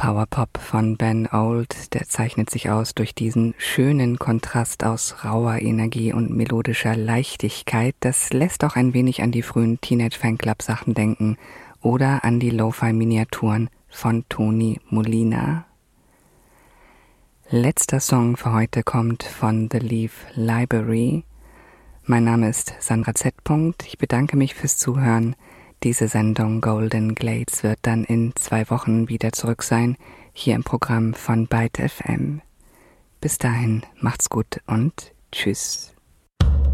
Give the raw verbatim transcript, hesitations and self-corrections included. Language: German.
Powerpop von Ben Old, der zeichnet sich aus durch diesen schönen Kontrast aus rauer Energie und melodischer Leichtigkeit. Das lässt auch ein wenig an die frühen Teenage-Fanclub-Sachen denken oder an die Lo-Fi-Miniaturen von Tony Molina. Letzter Song für heute kommt von The Leaf Library. Mein Name ist Sandra Z. Ich bedanke mich fürs Zuhören. Diese Sendung Golden Glades wird dann in zwei Wochen wieder zurück sein, hier im Programm von Byte F M. Bis dahin, macht's gut und tschüss.